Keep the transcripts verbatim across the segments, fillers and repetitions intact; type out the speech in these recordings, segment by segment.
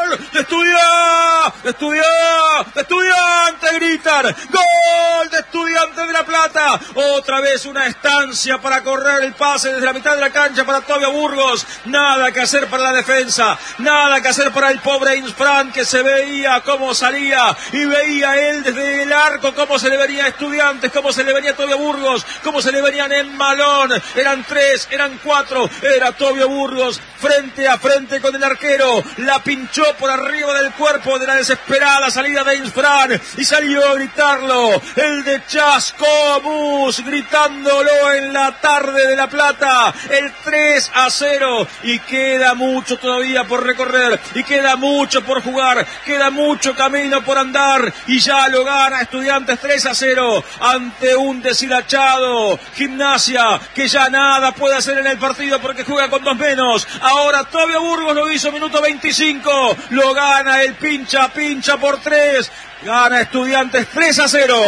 gol de Estudiantes, de Estudiantes, de Estudiantes, gritan, gol de Estudiantes de La Plata, otra vez una estancia para correr el pase desde la mitad de la cancha para Tobio Burgos, nada que hacer para la defensa, nada que hacer para el pobre Insfran, que se veía cómo salía y veía él desde el arco cómo se le venía a Estudiantes, cómo se le venía a Tobio Burgos, cómo se le venían en malón, eran tres, eran cuatro, era Tobio Burgos frente a frente con el arquero, la pinchó por arriba del cuerpo de la desesperada salida de Insfran y salió a gritarlo el de Chascomús, gritándolo en la tarde de La Plata, el tres a cero, y queda mucho todavía por recorrer y queda mucho por jugar, queda mucho camino por andar y ya lo gana Estudiantes tres a cero ante un deshilachado Gimnasia que ya nada puede hacer en el partido porque juega con dos menos. Ahora Tobio Burgos lo hizo minuto veinticinco, lo gana el pincha pincha por tres, gana Estudiantes tres a cero.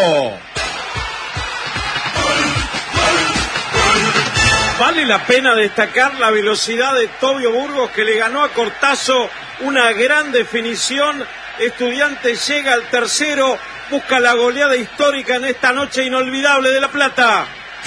Vale la pena destacar la velocidad de Tobio Burgos, que le ganó a Cortazo una gran definición. Estudiantes llega al tercero, busca la goleada histórica en esta noche inolvidable de La Plata.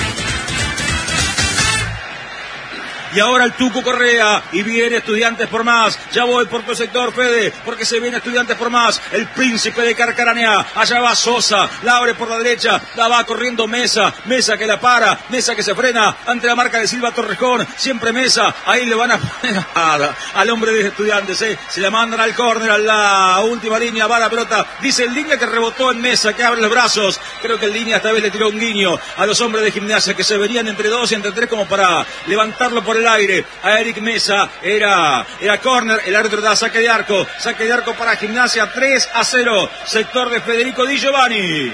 Y ahora el Tucu Correa, y viene Estudiantes por más, ya voy por tu sector, Fede, porque se viene Estudiantes por más, el príncipe de Carcaranea, allá va Sosa, la abre por la derecha, la va corriendo Mesa, Mesa que la para, Mesa que se frena, ante la marca de Silva Torrejón, siempre Mesa, ahí le van a poner al hombre de Estudiantes, eh. se la mandan al córner, a la última línea, va la pelota, dice el Línea que rebotó en Mesa, que abre los brazos, creo que el Línea esta vez le tiró un guiño a los hombres de Gimnasia, que se venían entre dos y entre tres como para levantarlo por el aire a Eric Mesa, era, era córner, el árbitro da saque de arco, saque de arco para Gimnasia, tres a cero, sector de Federico Di Giovanni.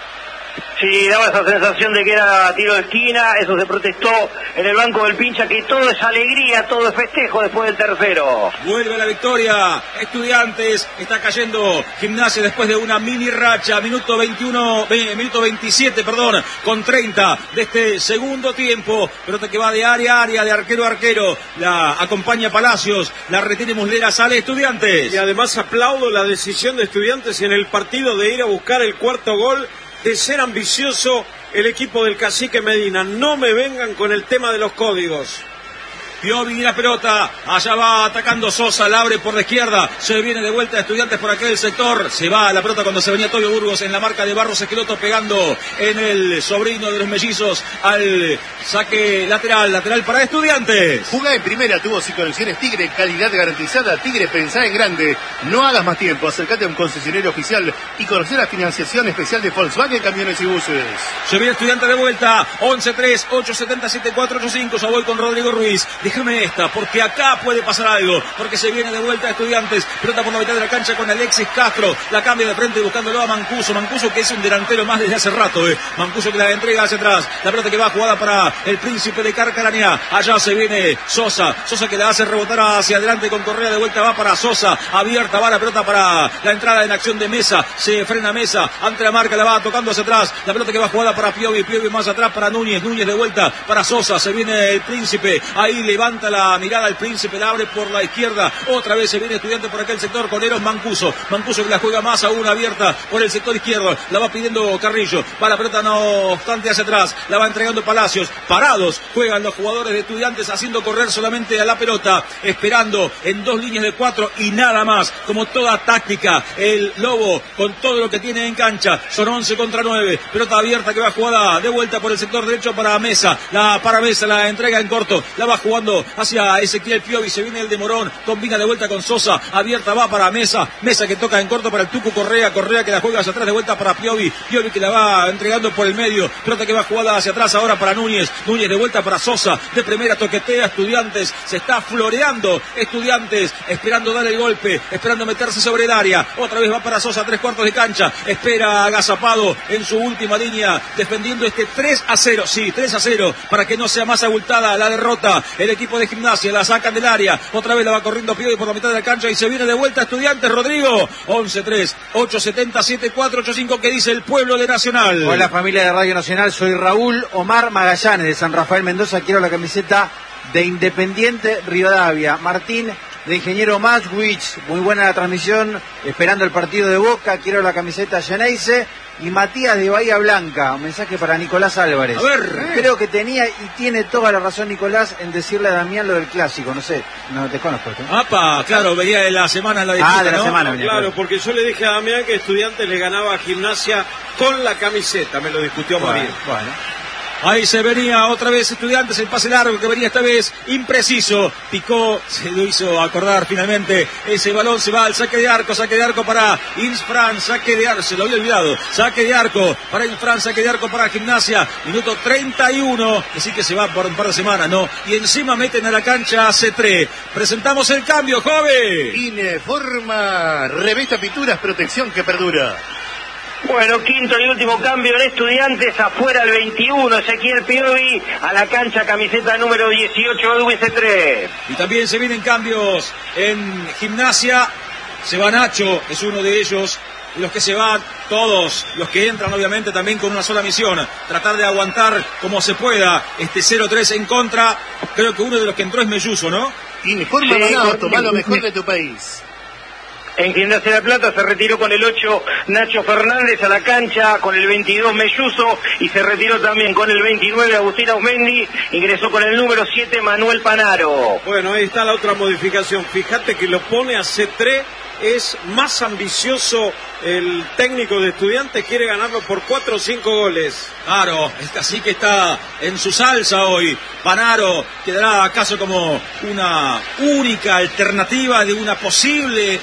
Sí, daba esa sensación de que era tiro de esquina, eso se protestó en el banco del pincha, que todo es alegría, todo es festejo después del tercero. Vuelve la victoria, Estudiantes, está cayendo Gimnasia después de una mini racha, minuto veintiuno, minuto veintisiete, perdón, con treinta de este segundo tiempo, pelota que va de área a área, de arquero a arquero, la acompaña Palacios, la retiene Muslera, sale Estudiantes. Y además aplaudo la decisión de Estudiantes en el partido de ir a buscar el cuarto gol, de ser ambicioso el equipo del Cacique Medina. No me vengan con el tema de los códigos. Piovi y la pelota, allá va atacando Sosa, la abre por la izquierda, se viene de vuelta Estudiantes por aquel sector, se va la pelota cuando se venía Tobio Burgos en la marca de Barros Esqueloto, pegando en el sobrino de los mellizos al saque lateral, lateral para Estudiantes. Jugá en primera, tuvo sin conexiones Tigre, calidad garantizada. Tigre, pensá en grande, no hagas más tiempo, acércate a un concesionario oficial y conocer la financiación especial de Volkswagen Camiones y Buses. Se viene Estudiantes de vuelta, once tres, ocho siete siete, cuatro ocho cinco, ya voy con Rodrigo Ruiz. Déjame esta, porque acá puede pasar algo, porque se viene de vuelta a Estudiantes, pelota por la mitad de la cancha con Alexis Castro, la cambia de frente buscándolo a Mancuso, Mancuso que es un delantero más desde hace rato, eh. Mancuso que la entrega hacia atrás, la pelota que va jugada para el príncipe de Carcaranea, allá se viene Sosa, Sosa que la hace rebotar hacia adelante con Correa, de vuelta va para Sosa, abierta va la pelota para la entrada en acción de Mesa, se frena Mesa, ante la marca la va tocando hacia atrás, la pelota que va jugada para Piovi, Piovi más atrás para Núñez, Núñez de vuelta para Sosa, se viene el príncipe, ahí le levanta la mirada al príncipe, la abre por la izquierda, otra vez se viene Estudiante por aquel sector con Eros Mancuso, Mancuso que la juega más aún abierta por el sector izquierdo, la va pidiendo Carrillo, va la pelota no obstante hacia atrás, la va entregando Palacios, parados juegan los jugadores de Estudiantes haciendo correr solamente a la pelota, esperando en dos líneas de cuatro y nada más, como toda táctica, el Lobo con todo lo que tiene en cancha, son once contra nueve, pelota abierta que va jugada de vuelta por el sector derecho para Mesa, la para Mesa, la entrega en corto, la va jugando hacia Ezequiel Piovi, se viene el de Morón, combina de vuelta con Sosa, abierta va para Mesa, Mesa que toca en corto para el Tucu Correa, Correa que la juega hacia atrás de vuelta para Piovi, Piovi que la va entregando por el medio, pelota que va jugada hacia atrás ahora para Núñez, Núñez de vuelta para Sosa, de primera toquetea Estudiantes, se está floreando Estudiantes, esperando dar el golpe, esperando meterse sobre el área, otra vez va para Sosa, tres cuartos de cancha, espera agazapado en su última línea, defendiendo este tres a cero, sí, tres a cero, para que no sea más abultada la derrota, el equipo de Gimnasia, la sacan del área, otra vez la va corriendo Piovi por la mitad de la cancha y se viene de vuelta Estudiantes, Rodrigo, once tres, ocho siete siete, cuatro ocho cinco, que dice el pueblo de Nacional. Hola familia de Radio Nacional, soy Raúl Omar Magallanes de San Rafael Mendoza, quiero la camiseta de Independiente Rivadavia. Martín de Ingeniero Matwich, muy buena la transmisión, esperando el partido de Boca, quiero la camiseta Geneise. Y Matías de Bahía Blanca, un mensaje para Nicolás Álvarez. A ver. Creo que tenía y tiene toda la razón Nicolás en decirle a Damián lo del clásico, no sé, no te conozco. ¿Eh? Apa, claro, venía de la semana la disputa, Ah, de la ¿no? semana venía. Claro, porque yo le dije a Damián que Estudiantes le ganaba a Gimnasia con la camiseta, me lo discutió Bueno, María. bueno. Ahí se venía otra vez Estudiantes, el pase largo que venía esta vez impreciso. Picó, se lo hizo acordar finalmente. Ese balón se va al saque de arco, saque de arco para Insfran, saque de arco, se lo había olvidado. Saque de arco para Insfran, saque de arco para Gimnasia. Minuto treinta y uno, así que se va por un par de semanas, ¿no? Y encima meten a la cancha a Cetré. Presentamos el cambio, joven. Ineforma, revista pinturas, protección que perdura. Bueno, quinto y último cambio en Estudiantes, afuera el veintiuno, Ezequiel Piovi, a la cancha camiseta número dieciocho, Edwin Cetré. Y también se vienen cambios en Gimnasia. Se va Nacho, es uno de ellos. Y los que se van, todos los que entran obviamente también con una sola misión, tratar de aguantar como se pueda este cero tres en contra. Creo que uno de los que entró es Melluso, ¿no? Ineforma, Sí, Manado, con- tomá lo mejor de tu país. En Gimnasia de la Plata se retiró con el ocho Nacho Fernández, a la cancha con el veintidós Melluso, y se retiró también con el veintinueve Agustín Ausmendi, ingresó con el número siete Manuel Panaro. Bueno, ahí está la otra modificación. Fíjate que lo pone a C tres, es más ambicioso el técnico de Estudiantes, quiere ganarlo por cuatro o cinco goles. Claro, es así que está en su salsa hoy. Panaro quedará acaso como una única alternativa de una posible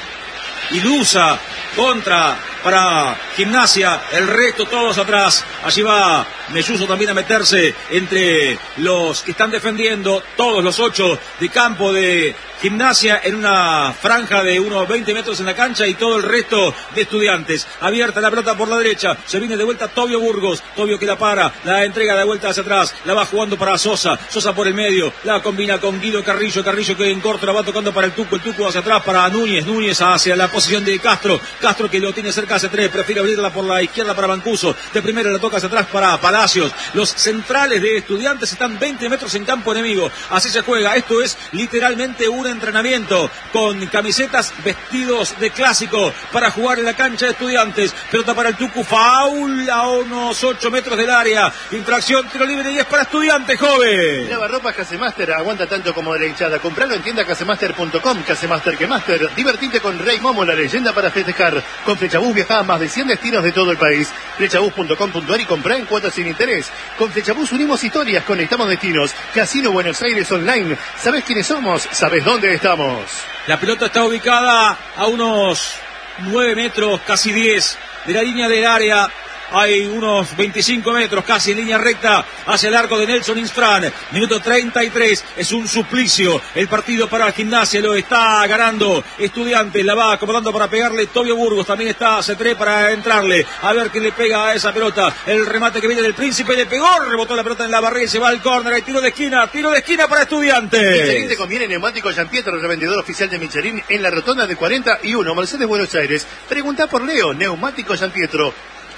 ilusa contra para Gimnasia, el resto todos atrás. Allí va Melluso también a meterse entre los que están defendiendo, todos los ocho de campo de Gimnasia, en una franja de unos veinte metros en la cancha, y todo el resto de Estudiantes. Abierta la pelota por la derecha, se viene de vuelta Tobio Burgos, Tobio que la para, la entrega de vuelta hacia atrás, la va jugando para Sosa, Sosa por el medio, la combina con Guido Carrillo, Carrillo que en corto la va tocando para el Tuco, el Tuco hacia atrás para Núñez, Núñez hacia la posición de Castro, Castro que lo tiene cerca hacia tres, prefiere abrirla por la izquierda para Mancuso, de primera la toca hacia atrás para Palacios. Los centrales de Estudiantes están veinte metros en campo enemigo, así se juega. Esto es literalmente un entrenamiento con camisetas, vestidos de clásico para jugar en la cancha de Estudiantes. Pelota para el Tucu, faul a unos ocho metros del área, infracción, tiro libre y es para Estudiantes, joven. Lavarropas Casemaster, aguanta tanto como de la hinchada. Compralo en tienda casemaster punto com, Casemaster que Master. Divertite con Rey Momo, la leyenda para festejar. Con Flechabús viaja a más de cien destinos de todo el país. Flechabús punto com punto ar y comprá en cuotas sin interés. Con Flechabús unimos historias, conectamos destinos. Casino Buenos Aires Online. ¿Sabés quiénes somos? ¿Sabés dónde estamos? La pelota está ubicada a unos nueve metros, casi diez, de la línea del área. Hay unos veinticinco metros casi en línea recta hacia el arco de Nelson Insfran. Minuto treinta y tres. Es un suplicio el partido para Gimnasia. Lo está ganando Estudiantes. La va acomodando para pegarle Tobio Burgos. También está Cetré para entrarle. A ver quién le pega a esa pelota. El remate que viene del Príncipe. Le pegó. Rebotó la pelota en la barrera y se va al córner. Hay tiro de esquina. Tiro de esquina para Estudiantes. Michelin te conviene, neumático Gianpietro, revendedor oficial de Michelin en la rotonda de cuarenta y uno, Mercedes Buenos Aires. Pregunta por Leo, neumático Gianpietro.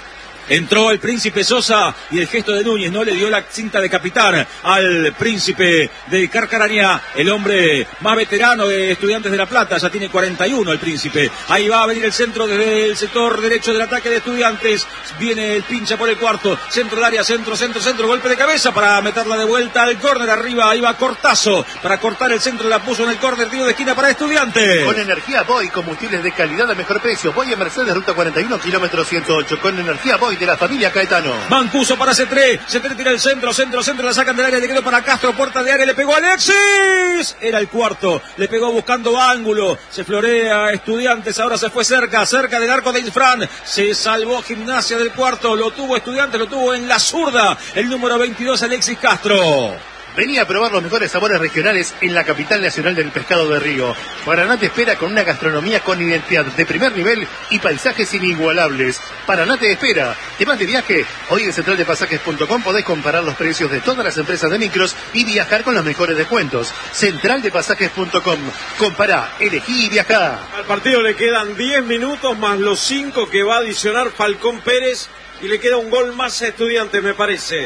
Entró el Príncipe Sosa y el gesto de Núñez no le dio la cinta de capitán al Príncipe de Carcarañá, el hombre más veterano de Estudiantes de La Plata. Ya tiene cuarenta y uno el Príncipe. Ahí va a venir el centro desde el sector derecho del ataque de Estudiantes. Viene el pincha por el cuarto, centro del área, centro, centro, centro, golpe de cabeza para meterla de vuelta al córner. Arriba, ahí va Cortazo para cortar el centro, la puso en el córner, tiro de esquina para Estudiantes. Con energía Boy, combustibles de calidad a mejor precio. Boy en Mercedes, ruta cuarenta y uno, kilómetro ciento ocho. Con energía Boy de la familia Caetano. Mancuso para Cetré, Cetré tira el centro, centro, centro, la sacan del área, le quedó para Castro, puerta de área, le pegó Alexis, era el cuarto, le pegó buscando ángulo, se florea Estudiantes, ahora se fue cerca, cerca del arco de Insfran, se salvó Gimnasia del cuarto, lo tuvo Estudiantes, lo tuvo en la zurda, el número veintidós Alexis Castro. Vení a probar los mejores sabores regionales en la capital nacional del pescado de río. Paraná te espera con una gastronomía con identidad de primer nivel y paisajes inigualables. Paraná te espera. ¿Te vas de viaje? Hoy en central de pasajes punto com podés comparar los precios de todas las empresas de micros y viajar con los mejores descuentos. central de pasajes punto com. Compará, elegí y viajá. Al partido le quedan diez minutos más los cinco que va a adicionar Falcón Pérez y le queda un gol más a Estudiantes, me parece.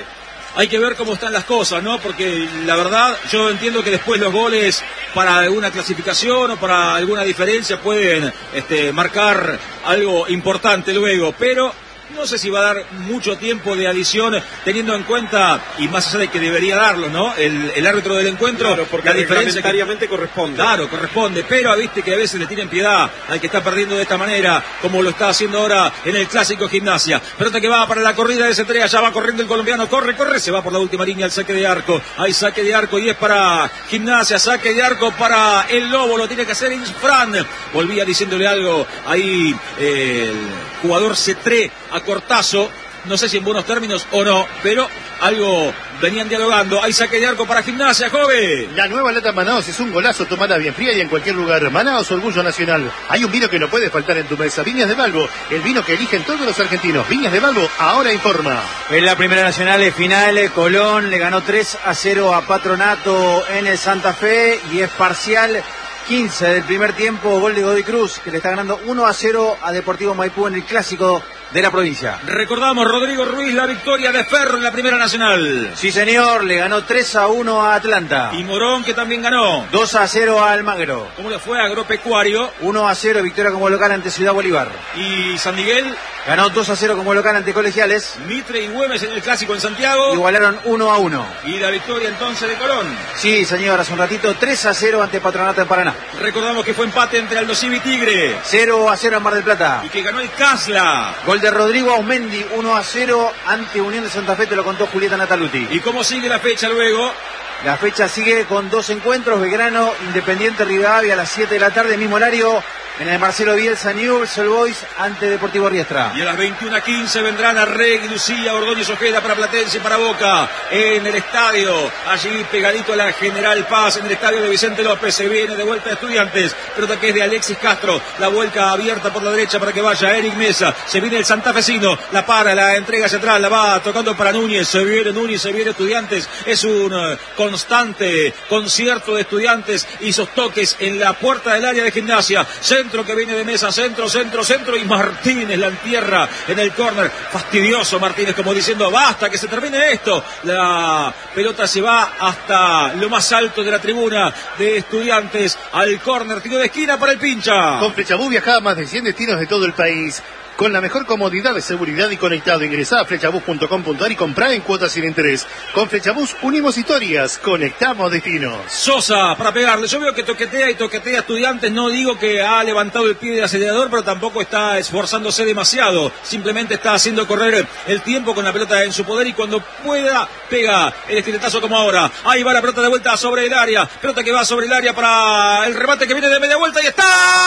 hay que ver cómo están las cosas, ¿no? Porque la verdad, yo entiendo que después los goles para alguna clasificación o para alguna diferencia pueden este, marcar algo importante luego, pero no sé si va a dar mucho tiempo de adición, teniendo en cuenta, y más allá de que debería darlo, ¿no? El, el árbitro del encuentro, claro, porque la diferencia reglamentariamente que corresponde. Claro, corresponde, pero viste que a veces le tienen piedad al que está perdiendo de esta manera, como lo está haciendo ahora en el clásico Gimnasia. Pelota que va para la corrida de Cetrea, ya va corriendo el colombiano, corre, corre, se va por la última línea al saque de arco. Hay saque de arco y es para Gimnasia, saque de arco para el Lobo, lo tiene que hacer Infran. Volvía diciéndole algo ahí eh, el jugador Cetré a Cortazo, no sé si en buenos términos o no, pero algo venían dialogando. Hay saque de arco para Gimnasia, joven. La nueva lata Manaos es un golazo, tomada bien fría y en cualquier lugar. Manaos, orgullo nacional. Hay un vino que no puede faltar en tu mesa. Viñas de Balbo, el vino que eligen todos los argentinos. Viñas de Balbo, ahora informa. En la Primera Nacional de final, Colón le ganó tres a cero a Patronato en el Santa Fe y es parcial quince del primer tiempo, gol de Godoy Cruz, que le está ganando uno a cero a Deportivo Maipú en el clásico de la provincia. Recordamos, Rodrigo Ruiz, la victoria de Ferro en la Primera Nacional. Sí, señor, le ganó tres a uno a Atlanta. Y Morón, que también ganó. dos a cero a Almagro. ¿Cómo le fue a Agropecuario? uno a cero, victoria como local ante Ciudad Bolívar. Y San Miguel. Ganó dos a cero como local ante Colegiales. Mitre y Güemes en el clásico en Santiago. Igualaron uno a uno. Y la victoria entonces de Colón. Sí, señor, hace un ratito tres a cero ante Patronato de Paraná. Recordamos que fue empate entre Aldo Civi y Tigre. cero a cero en Mar del Plata. Y que ganó el Casla. Gol de Rodrigo Ausmendi, uno a cero ante Unión de Santa Fe, te lo contó Julieta Nataluti. ¿Y cómo sigue la fecha luego? La fecha sigue con dos encuentros, Belgrano, Independiente Rivadavia a las siete de la tarde, mismo horario, en el Marcelo Bielsa Newell's Old Boys ante Deportivo Riestra. Y a las veintiuna a quince vendrán Arregui, Lucía, Ordóñez Ojeda para Platense y para Boca en el estadio, allí pegadito a la General Paz, en el estadio de Vicente López. Se viene de vuelta a Estudiantes, pelota que es de Alexis Castro, la vuelta abierta por la derecha para que vaya Eric Mesa. Se viene el santafesino, la para, la entrega hacia atrás, la va tocando para Núñez. Se viene Núñez, se viene Estudiantes. Es un uh, constante concierto de Estudiantes y esos toques en la puerta del área de Gimnasia. Centro que viene de Mesa, centro, centro, centro, y Martínez la entierra en el córner. Fastidioso Martínez, como diciendo basta, que se termine esto. La pelota se va hasta lo más alto de la tribuna de Estudiantes, al córner, tiro de esquina para el Pincha. Con Flechabús viaja a más de cien destinos de todo el país. Con la mejor comodidad de seguridad y conectado. Ingresá a flechabús punto com punto ar y comprá en cuotas sin interés. Con Flechabús unimos historias, conectamos destinos. Sosa para pegarle. Yo veo que toquetea y toquetea Estudiantes. No digo que ha levantado el pie del acelerador, pero tampoco está esforzándose demasiado. Simplemente está haciendo correr el tiempo con la pelota en su poder y cuando pueda pega el estiletazo como ahora. Ahí va la pelota de vuelta sobre el área. Pelota que va sobre el área para el remate que viene de media vuelta y está.